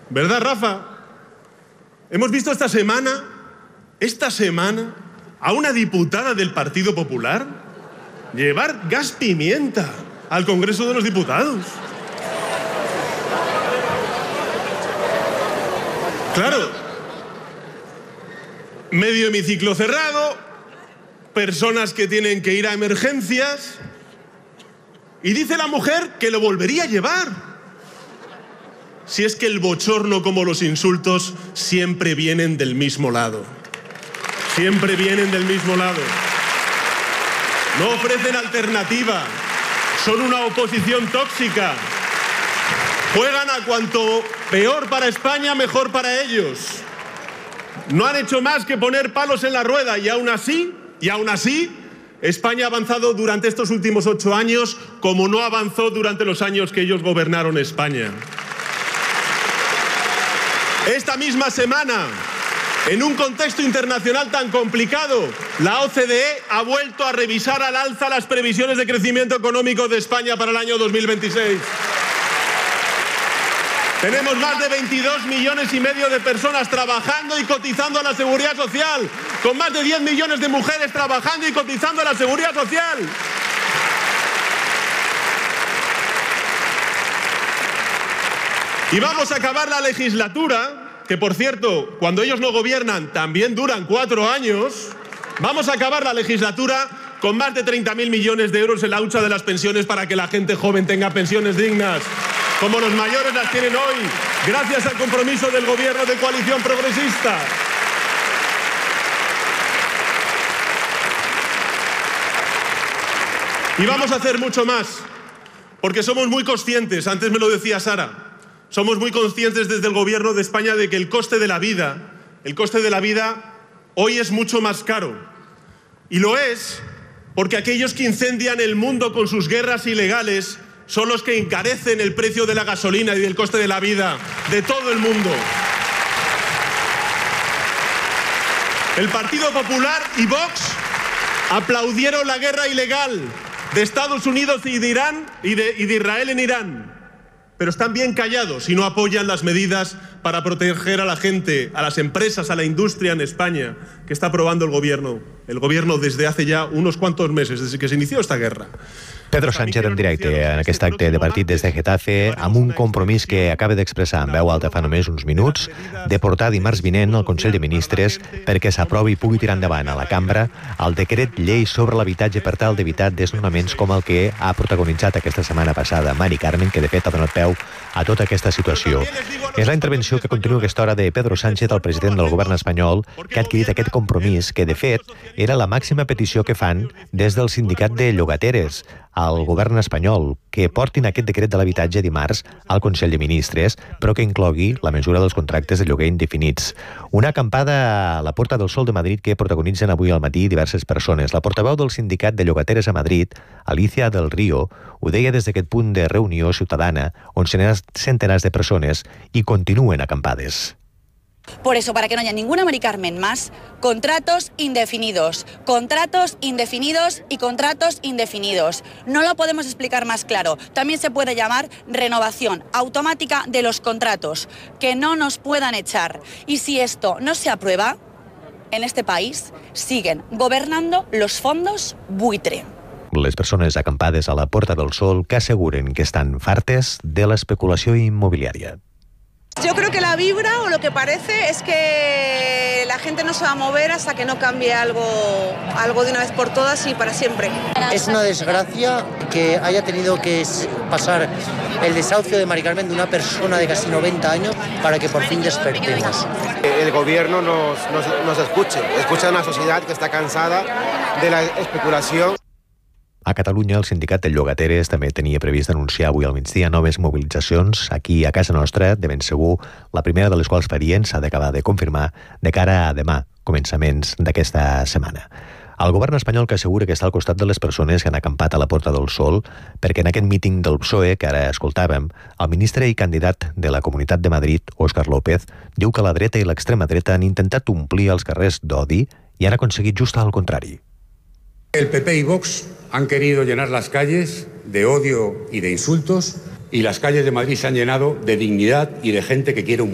¿Verdad, Rafa? Hemos visto esta semana, a una diputada del Partido Popular llevar gas pimienta al Congreso de los Diputados. Claro, medio hemiciclo cerrado, personas que tienen que ir a emergencias, y dice la mujer que lo volvería a llevar. Si es que el bochorno como los insultos siempre vienen del mismo lado. Siempre vienen del mismo lado. No ofrecen alternativa. Son una oposición tóxica. Juegan a cuanto peor para España, mejor para ellos. No han hecho más que poner palos en la rueda y aún así, España ha avanzado durante estos últimos 8 años como no avanzó durante los años que ellos gobernaron España. Esta misma semana, en un contexto internacional tan complicado, la OCDE ha vuelto a revisar al alza las previsiones de crecimiento económico de España para el año 2026. Tenemos más de 22,5 millones de personas trabajando y cotizando a la Seguridad Social, con más de 10 millones de mujeres trabajando y cotizando a la Seguridad Social. Y vamos a acabar la legislatura, que por cierto, cuando ellos no gobiernan también duran 4 años, vamos a acabar la legislatura con más de 30.000 millones de euros en la hucha de las pensiones para que la gente joven tenga pensiones dignas, como los mayores las tienen hoy, gracias al compromiso del gobierno de coalición progresista. Y vamos a hacer mucho más, porque somos muy conscientes, antes me lo decía Sara, somos muy conscientes desde el gobierno de España de que el coste de la vida hoy es mucho más caro. Y lo es porque aquellos que incendian el mundo con sus guerras ilegales son los que encarecen el precio de la gasolina y del coste de la vida de todo el mundo. El Partido Popular y Vox aplaudieron la guerra ilegal de Estados Unidos y de Irán y de Israel en Irán, pero están bien callados y no apoyan las medidas para proteger a la gente, a las empresas, a la industria en España, que está aprobando el gobierno desde hace ya unos cuantos meses, desde que se inició esta guerra. Pedro Sánchez en directe en aquest acte de partit des de Getafe, amb un compromís que acaba d'expressar en veu alta fa només uns minuts, de portar dimarts vinent al Consell de Ministres perquè s'aprovi i pugui tirar endavant a la cambra el decret llei sobre l'habitatge per tal d'evitar desnonaments com el que ha protagonitzat aquesta setmana passada Mari Carmen, que de fet ha donat peu a tota aquesta situació. És la intervenció que continua aquesta hora de Pedro Sánchez, el president del govern espanyol, que ha adquirit aquest compromís que, de fet, era la màxima petició que fan des del sindicat de llogateres al govern espanyol, que portin aquest decret de l'habitatge dimarts al Consell de Ministres, però que inclogui la mesura dels contractes de lloguer indefinits. Una acampada a la Puerta del Sol de Madrid que protagonitzen avui al matí diverses persones. La portaveu del sindicat de llogateres a Madrid, Alicia del Río, ho deia des d'aquest punt de reunió ciutadana on centenars de persones hi continuen acampades. Por eso, para que no haya ninguna Mari Carmen más, contratos indefinidos y contratos indefinidos. No lo podemos explicar más claro. También se puede llamar renovación automática de los contratos, que no nos puedan echar. Y si esto no se aprueba, en este país siguen gobernando los fondos buitre. Les persones acampades a la Puerta del Sol que asseguren que estan fartes de l'especulació immobiliària. Yo creo que la vibra o lo que parece es que la gente no se va a mover hasta que no cambie algo de una vez por todas y para siempre. Es una desgracia que haya tenido que pasar el desahucio de Mari Carmen de una persona de casi 90 años para que por fin despertemos. El gobierno nos escuche a una sociedad que está cansada de la especulación. A Catalunya, el sindicat de llogateres també tenia previst denunciar avui al migdia noves mobilitzacions aquí a casa nostra, de ben segur, la primera de les quals farien s'ha d'acabar de confirmar de cara a demà, començaments d'aquesta setmana. El govern espanyol que assegura que està al costat de les persones que han acampat a la Puerta del Sol, perquè en aquest míting del PSOE, que ara escoltàvem, el ministre i candidat de la Comunitat de Madrid, Óscar López, diu que la dreta i l'extrema dreta han intentat omplir els carrers d'odi i han aconseguit just al contrari. El PP y Vox han querido llenar las calles de odio y de insultos y las calles de Madrid se han llenado de dignidad y de gente que quiere un